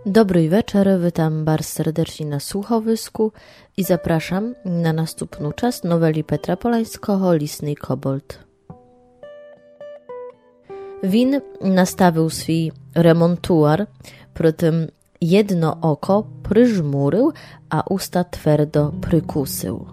Dobry wieczór, witam bardzo serdecznie na słuchowisku i zapraszam na następny czas noweli Petra Polańskiego Lisny kobold. Win nastawił swój remontuar, przy tym jedno oko pryżmurzył, a usta twardo przykusył.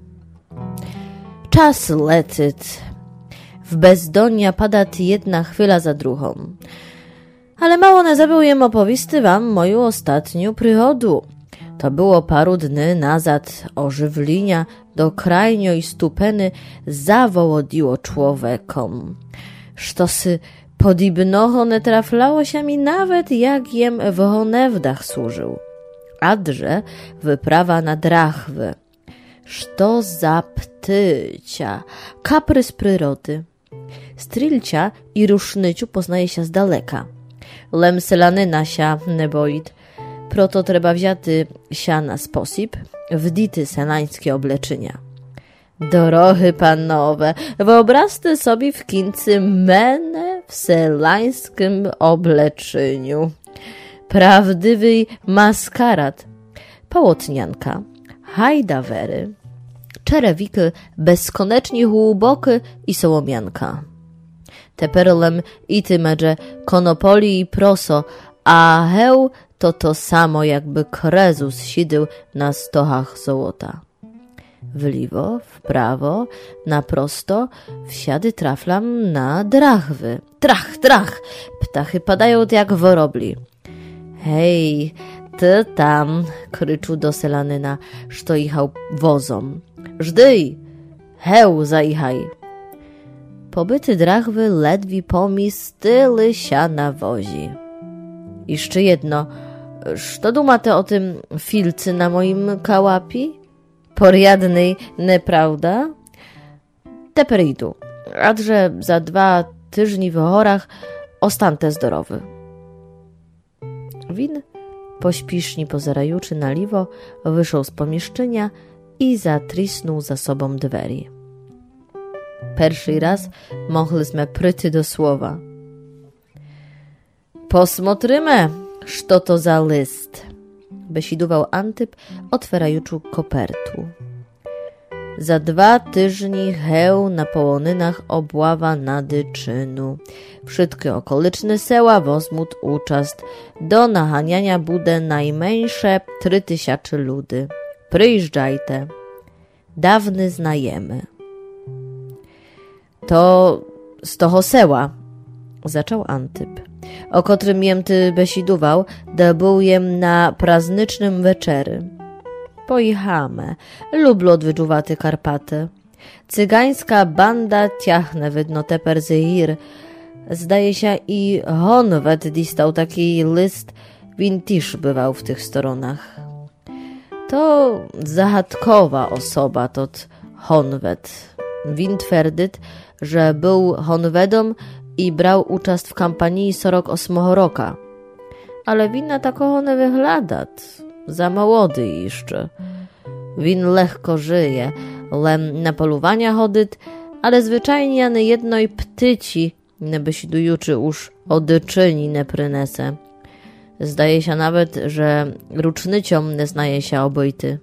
Czas letyt. W bezdonia pada jedna chwila za drugą. Ale mało nie zabyłem opowisty wam moją ostatnią przychodu. To było paru dni nazad ożywlenia do krajnio i stupeny zawołodiło człowiekom. Sztosy podibnoho nie traflało się mi nawet jak jem w honewdach służył. Adrze wyprawa na drachwy. Szto za ptycia, kaprys przyrody. Strilcia i rusznyciu poznaje się z daleka. Lem selanyna się nie boit. Proto trzeba wziąty się na sposób wdity selańskie obleczynia. Dorohy panowe, wyobrazcie sobie w kincy menę w selańskim obleczyniu. Prawdywy maskarad, pałotnianka, hajdawery, czerewiki bezkonecznie głębokie i sołomianka. Teperlem i tymedże konopoli i proso, a heł to samo jakby Krezus sidył na stochach złota. W lewo, w prawo, na prosto, wsiady traflam na drachwy. Trach! Ptachy padają jak worobli. Hej, ty tam, kryczu do selanyna, što jechał wozom. Żdyj, heł zajechaj. Pobyty drachwy ledwi pomysł tyle siana wozi. Jeszcze jedno, što dumate o tym filcy na moim kałapi? Porjadnej, nieprawda? Teper idu, adże za 2 tyżni w horach ostante zdrowy. Win pośpisznie pozerajuczy na liwo, wyszł z pomieszczenia i zatrisnął za sobą dweri. Pierwszy raz mogliśmy pryty do słowa. Posmotrymy, što to za list, besidował Antyp, otwierajuczu kopertu. Za 2 tyżni heł na połonynach obława nadyczynu. Wszystkie okoliczne seła wozmut uczast. Do nachaniania bude najmniejsze 3000 ludy. Przyjeżdżajte. Dawny znajemy. To z toho seła, zaczął Antyp, o którym jem ty besidował, da był jem na praznycznym wieczery. Pojechamy, lublo odwydżuwaty Karpaty. Cygańska banda ciachne widno teper zehir. Zdaje się i Honwed distał taki list, win też bywał w tych stronach. To zagadkowa osoba tot Honwed. Win twierdyt, że był Honwedom i brał uczast w kampanii 48 roka. Ale win na takoho nie wyglądat. Za młody jeszcze. Win lekko żyje, lem na polowania chodyt, ale zwyczajnie na jednoj ptyci nie besidujuczy już odyczyni nie prynese. Zdaje się nawet, że rucznyciom nie znaje się obojty.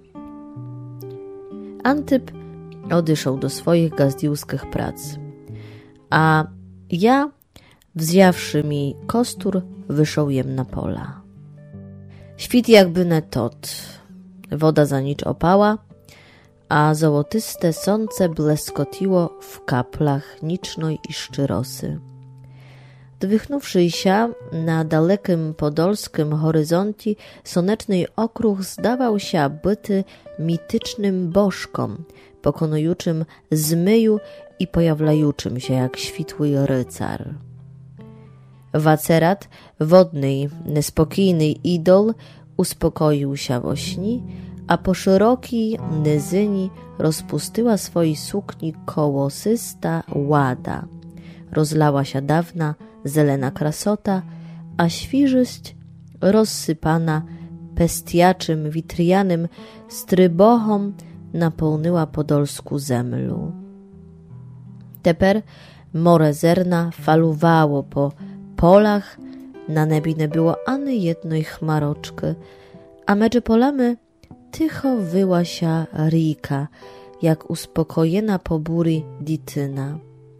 Antyp odeszł do swoich gazdiłskich prac. A ja, wzjawszy mi kostur, wyszł jem na pola. Świt jakby ne tot. Woda za nicz opała, a złotyste słońce bleskotiło w kaplach nicznej i szczyrosy. Dwychnąwszy się na dalekim podolskim horyzoncie, słoneczny okruch zdawał się byty mitycznym bożkom, pokonującym zmyju i pojawiajuczym się jak świtły rycar. Wacerat, wodny, niespokojny idol, uspokoił się w ośni, a po szerokiej nizyni rozpustyła swojej sukni kołosysta łada. Rozlała się dawna zelena krasota, a świżyść rozsypana pestiaczym witrianym strybochom napełniła podolsku zemlu. Teper more zerna faluwało po polach na nebi nie było ani jednej chmaroczki, a medże polami tycho wyła się Rika, jak uspokojena po burzy dityna.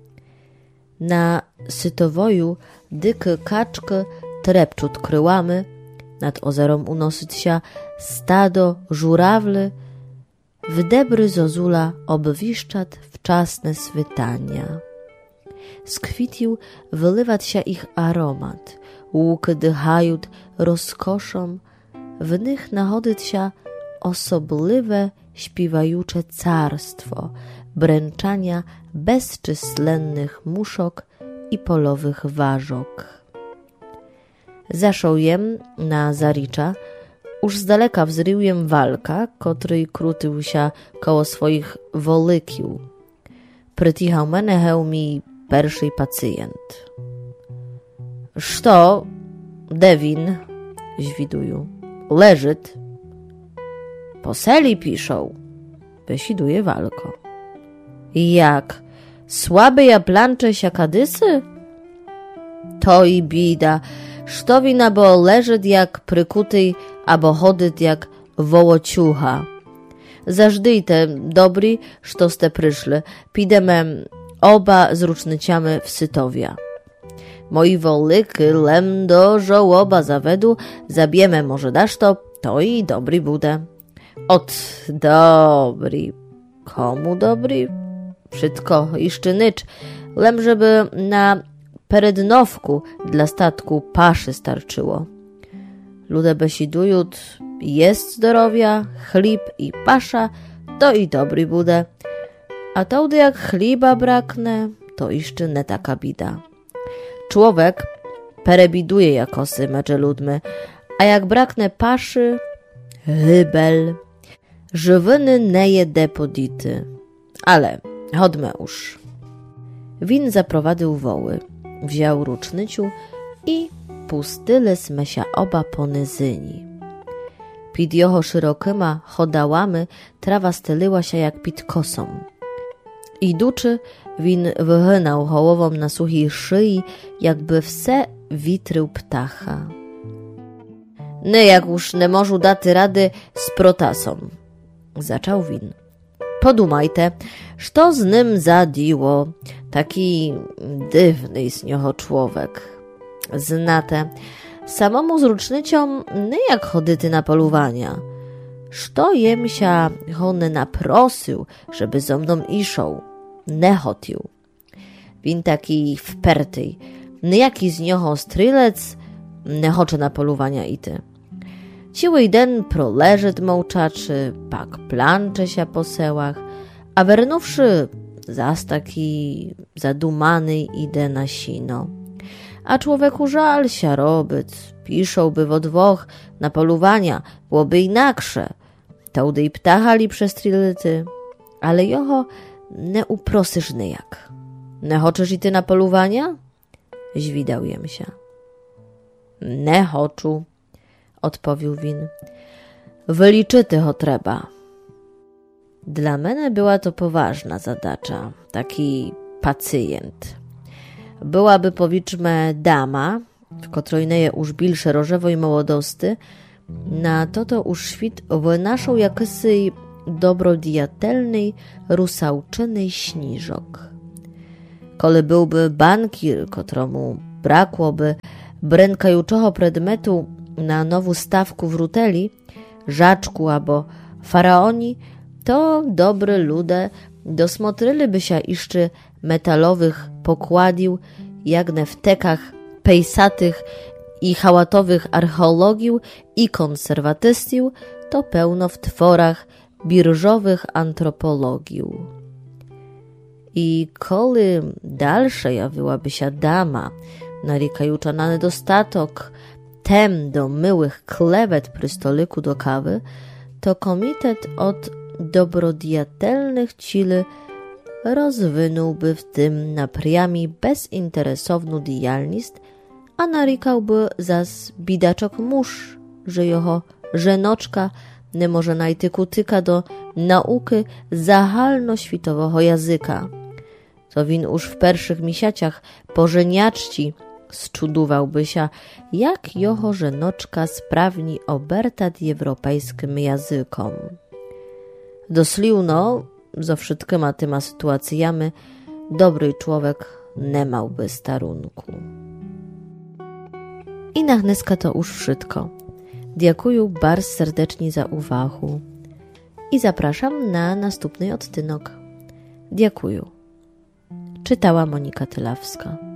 Na sytowoju dyky kaczki trepczut kryłamy, nad ozerem unosyć się stado żurawly, w debry zozula obwiszczat wczasne switania. Skwitił wylewać się ich aromat, łuky dychają rozkoszą, w nich nachodzić się osobliwe śpiewajucze carstwo bręczania bezczyslennych muszok i polowych ważok. Zaszł jem na zaricza, już z daleka wzrył jem walka, który krutył się koło swoich wolykił. Przytichał menechał mi pierwszy pacjent. „Szto, Devin?” zwiduju. „Leżyt.” „Poseli piszą”, wysiduje walko. „Jak? Słabe ja plancze siakadysy?” „To i bida. Szto wina, bo leżyt jak prykuty, abo chodyt jak wołociucha. Zażdyjte, dobry, szto ste pryszle. Pideme oba z rucznyciamy w Sytowia. Moi wolyky lem do żołoba zawedu, zabieme może dasz to i dobry budę. Ot, dobry. Komu dobry? Wszystko, jeszcze nycz. Lem, żeby na perednowku dla statku paszy starczyło. Ludzie besidują, jest zdrowia, chlib i pasza, to i dobry bude. A to, jak chliba braknie, to jeszcze nie taka bida. Człowiek perebiduje jakosy medże ludmy, a jak braknie paszy, hybel. Żywyny nie jede podity. Ale chodźmy już. Win zaprowadził woły, wziął rucznyciu i pustyle sme się oba po nyzyni. Pід jeho szerokyma chodałamy trawa styliła się jak pід kosą. Idúczy, win wychynał hołową na suchej szyi, jakby wse witrył ptacha. Nie, jak już nie możu daty rady z protasą, zaczął win. Podumajte, što z nim zadiło, taki dywny z niego człowiek. Znate, samomu z rucznycią nie jak chodyty na polowania. Što jem się hony naprosił, żeby ze mną iszą, nie chodził. Win taki wperty, niejaki z niego strylec, nie chocze na polowania ity. Ciły den proleżet mołczaczy, pak plancze się po sełach, a wernówszy zas taki zadumany idę na sino. A człowieku żal się robić, pisząłby wo dwoch na polowania, byłoby inaksze. Tałdy i ptachali przez trility, ale joho nie uprosysz niejak. Nie choczysz i ty na polowania? Zwidał jem się. Nie choczu, odpowiedział win. Wyliczyty ho trzeba. Dla mnie była to poważna zadacza, taki pacjent. Byłaby powiedzmy dama, w której nie już bilsze rożewej młodosty, na to już świt wynaszał jakysy dobrodiatelnej, rusałczynej śniżok. Kole byłby bankir, któremu brakłoby brękajuczego predmetu na nową stawku w ruteli, żaczku albo faraoni, to dobry ludzie dosmotryliby się jeszcze metalowych pokładił, jak ne w tekach pejsatych i hałatowych archeologił i konserwatystił, to pełno w tworach birżowych antropologił. I koli dalsze jawiłaby się dama, narikajucza na niedostatok tem do myłych klewet przy stoliku do kawy, to komitet od dobrodiatelnych cili rozwinąłby w tym napriami bezinteresowną dialnist, a narikałby zas bidaczok mórz, że jeho żenoczka nie może najty kutyka do nauki zahalnoświtowego języka. To win już w pierwszych misiaciach pożeniaczci Zczudowałby się, jak joho żenoczka sprawni obertat europejskim jazykom. Doslivno, zo wszystkima tyma sytuacjami, dobry człowiek nie małby starunku. I na dneska to już wszystko. Dziękuję bardzo serdecznie za uwagę i zapraszam na następny odcinek. Dziękuję. Czytała Monika Tylawska.